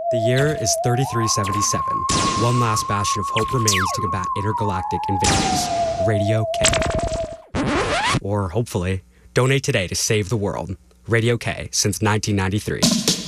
The year is 3377. One last bastion of hope remains to combat intergalactic invaders. Radio K. Or, hopefully, donate today to save the world. Radio K since 1993.